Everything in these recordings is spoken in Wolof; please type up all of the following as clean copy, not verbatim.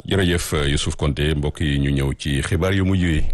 jërëjëf Youssouf Konté mbokk yi ñu ñëw ci xibaar yu mujj yi.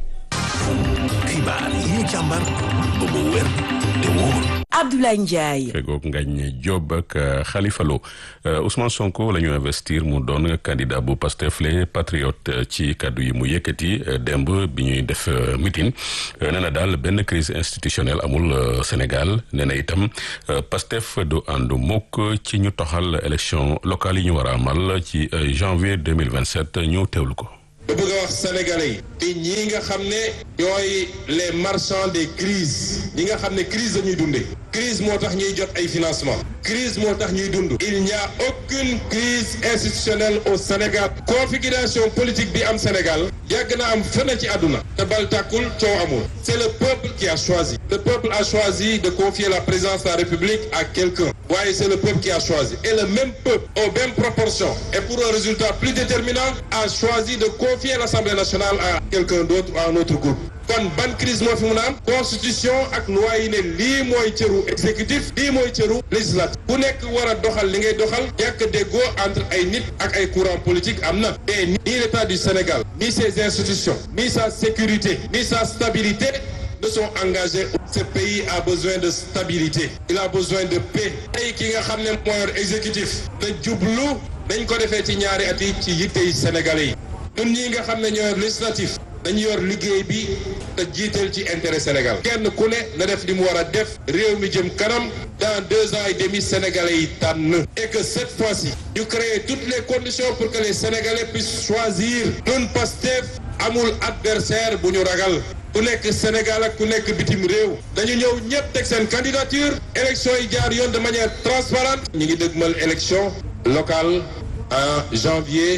xibaar yi ñu càmbar ba mu wér te wóor. Abdoulaye Ndiaye. fegoog Ngagne Diop ak Khalifa Lo Ousmane Sonko la ñu investir mu doon candidat bu Pastef les patriotes ci kaddu yi mu yëkkati démb bi ñuy def meeting nee na daal benn crise institutionnelle amul Sénégal nee na itam Pastef du ànd mukk ci ñu toxal élection locale yi ñu war a amal ci janvier 2027 ñu teewlu ko. ba bëgg a wax sénégalais yi te ñii nga xam ne ñooy les marchands des crises ñi nga xam ne crise la ñuy dundee crise moo tax ñuy jot ay financement crise moo tax ñuy dund il n'y a aucune crise institutionnelle au Sénégal configuration politique bi am Sénégal yàgg na am fenn ci àdduna te bal tàkkul coow amul c'est le peuple qui a choisi le peuple a choisi de confier la présidence de la République à quelqu'un waaye c'est le peuple qui a choisi et le même peuple aux mêmes proportions et pour un résultat plus déterminant a choisi de confier l'Assemblée nationale à quelqu'un d'autre ou à un autre groupe kon ban crise moo fi mun a am constitution ak loi yi ne lii mooy cëru exécutif lii mooy cëru législatif ku nekk war a doxal li ngay doxal ñàkk déggoo entre ay nit ak ay courant politique am na et ni l'état du Sénégal ni ses institutions ni sa sécurité ni sa stabilité ne sont engagés. Ce pays a besoin de stabilité il a besoin de paix tey ki nga xam ne moo yor exécutif da jublu dañ ko defee ci ñaari at yi ci yittey sénégalais yi ñun ñi nga xam ne ñoo yor législatif dañu yor liggéey bi te jiital ci intérêt Sénégal kenn ku ne na def li mu war a def réew mi jëm kanam dans 2 ans et demi sénégalais yi tànn et que cette fois-ci ñu créer toutes les conditions pour que les sénégalais puissent choisir ñun Pastef amul adversaire bu ñu ragal ku nekk Sénégal ak ku nekk bitim réew dañu ñëw ñëpp teg seen candidature élection yi jaar yoon de manière transparente ñu ngi dëgmal élection locale en janvier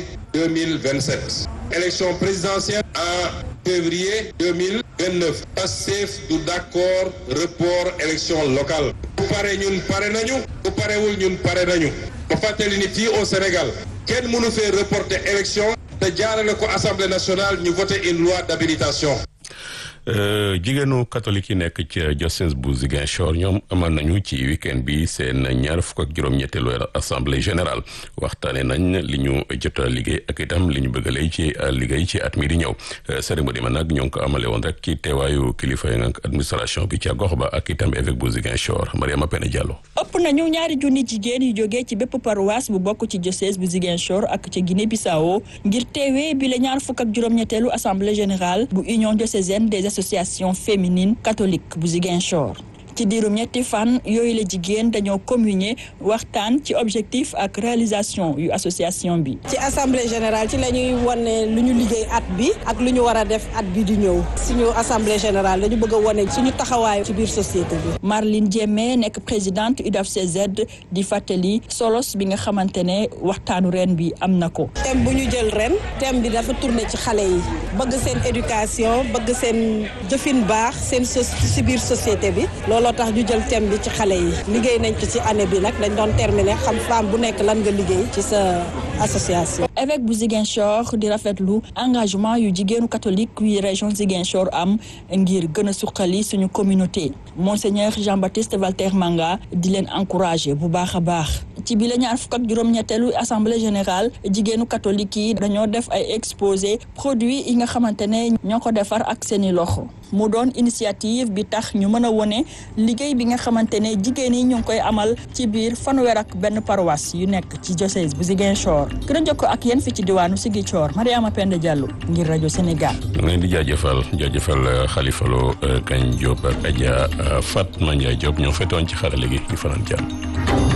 2027 élection présidentielle en février 2029 Pastef du d'accord report élection locale bu pare ñun pare nañu bu parewul ñun pare nañu ba fàttali ni fii au Sénégal kenn mënu fee reporter élection te jaarale ko Assemblée nationale ñu voter une loi d'habilitation. jigéenu catholique yi nekk ci diocèse bu Ziguinchor ñoom amal nañu ci week-end bi seen 26e assemblée générale waxtaane nañ li ñu jot a liggéey ak itam li ñu bëgg a ci liggéey ci at mi di ñëw cérémonie ma nag ñoo ngi ko amale woon rek ci teewaayu kilifa yi ak administration bi ca gox ba ak itam évêque bu Ziguinchor Mariama Pene Diallo. ëpp nañu ñaari junni jigéen yu jógee ci bépp paroisse bu bokk ci diocèse bu Ziguinchor ak ci Guinée Bissau ngir teewee bi la 26e assemblée générale bu union diocésaine des association féminine catholique bu Ziguinchor ci diirum ñetti fan yooyu la jigéen dañoo communier waxtaan ci objectif ak réalisation yu association bi. ci assemblée générale ci la ñuy wane lu ñu liggéey at bi ak lu ñu war a def at bi di ñëw suñu assemblée générale dañu bëgg a wane suñu taxawaay ci biir société bi. Marlene Diémé nekk présidente UDAF-CZ di fàttali solos bi nga xamante ne waxtaanu ren bi am na ko. thème bu ñu jël ren thème bi dafa tourné ci xale yi bëgg seen éducation bëgg seen jëfin baax seen ci biir société bi looloo tax ñu jël thème bi ci xale yi liggéey nañ ci année bi nag dañ doon terminer xam femme bu nekk lan nga liggéey ci sa association. évêque bu Ziguinchor di rafetlu engagement yu jigéenu catholique yu région Ziguinchor am ngir gën a suqali suñu communauté monseigneur Jean-Baptiste Walter Manga di leen encourager bu baax a baax. ci bi la 26e assemblée générale jigéenu catholique yi dañoo def ay exposé produits yi nga xamante ne ñoo ko defar ak seeni loxo mu doon initiative bi tax ñu mën a wone liggéey bi nga xamante ne jigéen yi ñu ngi koy amal ci biir fanweer ak benn paroisse yu nekk ci diocèse bu Ziguinchor gën a jokkoo ak yéen fi ci diwaanu Ziguinchor Mariama Penda Diallo ngir rajo Sénégal. ñu leen di jaajëfal Khalifa Lo Ngagne Diop ak Adja Fatma Ndiaye Diop ñoo fetoon ci xarale gi ñu fanaan jàmm.